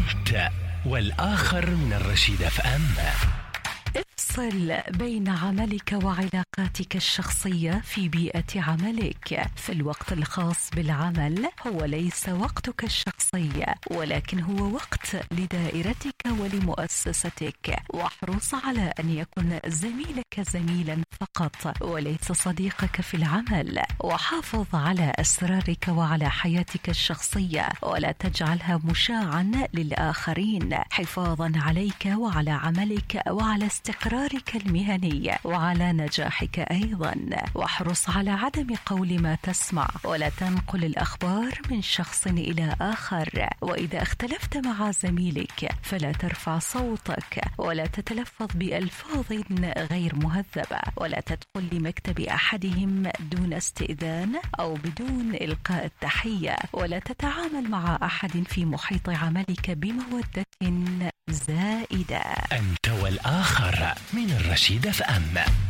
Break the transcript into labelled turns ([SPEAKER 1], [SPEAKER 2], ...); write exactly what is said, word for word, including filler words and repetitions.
[SPEAKER 1] أنت والآخر من الرشيد اف ام.
[SPEAKER 2] افصل بين عملك وعلاقاتك الشخصية في بيئة عملك. في الوقت الخاص بالعمل هو ليس وقتك الشخصي، ولكن هو وقت لدائرتك ولمؤسستك. واحرص على أن يكون زميلك زميلا فقط وليس صديقك في العمل. وحافظ على أسرارك وعلى حياتك الشخصية ولا تجعلها مشاعا للآخرين، حفاظا عليك وعلى عملك وعلى استقرارك المهني وعلى نجاحك أيضا. واحرص على عدم قول ما تسمع ولا تنقل الأخبار من شخص إلى آخر. وإذا اختلفت مع زميلك فلا ترفع صوتك ولا تتلفظ بألفاظ غير مهذبة، ولا تدخل لمكتب أحدهم دون استئذان أو بدون إلقاء التحية، ولا تتعامل مع أحد في محيط عملك بمودة زائدة.
[SPEAKER 1] أنت والآخر من الرشيد اف ام.